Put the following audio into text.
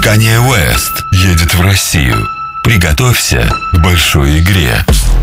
Kanye West едет в Россию. Приготовься к большой игре.